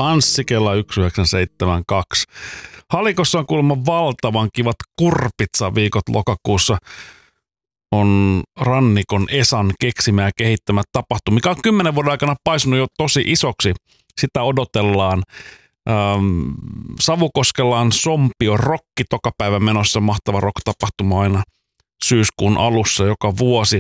Anssikella 1972. Halikossa on kuulemma valtavan kivat kurpitsaviikot lokakuussa. On Rannikon Esan keksimä ja kehittämä tapahtuma, mikä on 10 vuoden aikana paisunut jo tosi isoksi. Sitä odotellaan. Savukoskella on Sompio Rokki tokapäivä menossa, mahtava rock-tapahtuma aina syyskuun alussa joka vuosi.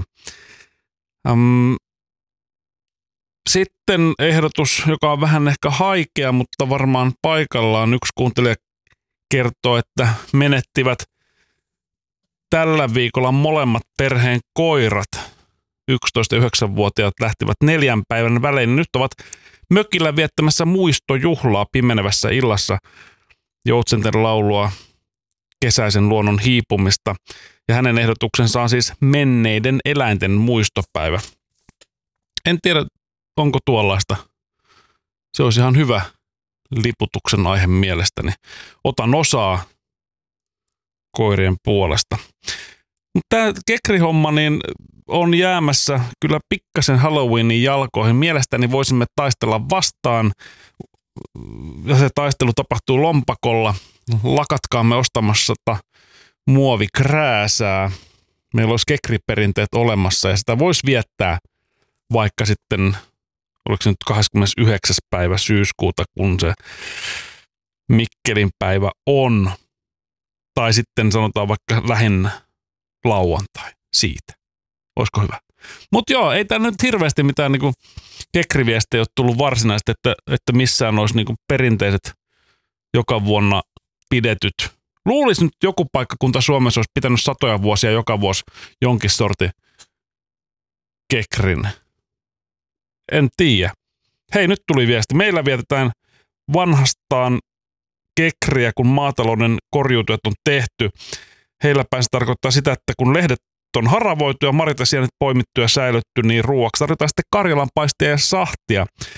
Sitten ehdotus, joka on vähän ehkä haikea, mutta varmaan paikallaan. Yksi kuuntelija kertoo, että menettivät tällä viikolla molemmat perheen koirat. 11- ja 9-vuotiaat lähtivät 4 päivän välein. Nyt ovat mökillä viettämässä muistojuhlaa pimenevässä illassa. Joutsenten laulua kesäisen luonnon hiipumista. Ja hänen ehdotuksensa on siis menneiden eläinten muistopäivä. En tiedä, onko tuollaista. Se olisi ihan hyvä liputuksen aihe mielestäni. Otan osaa koirien puolesta. Mutta tämä kekrihomma niin on jäämässä kyllä pikkasen Halloweenin jalkoihin. Mielestäni voisimme taistella vastaan. Ja se taistelu tapahtuu lompakolla. Lakatkaamme ostamassa muovikrääsää. Meillä olisi kekriperinteet olemassa ja sitä voisi viettää vaikka sitten, oliko se nyt 29. päivä syyskuuta, kun se Mikkelin päivä on. Tai sitten sanotaan vaikka lähinnä lauantai siitä. Olisiko hyvä? Mutta joo, ei tää nyt hirveästi mitään niinku kekriviestejä ole tullut varsinaisesti, että missään olisi niinku perinteiset joka vuonna pidetyt. Luulisi nyt joku paikkakunta Suomessa olisi pitänyt satoja vuosia joka vuosi jonkin sortin kekrin. En tiedä. Hei, nyt tuli viesti. Meillä vietetään vanhastaan kekriä, kun maatalouden korjuutyöt on tehty. Heillä päin se tarkoittaa sitä, että kun lehdet on haravoitu ja marjasienet poimittu ja säilytty, niin ruuaksi tarvitaan sitten karjalanpaistia ja sahtia.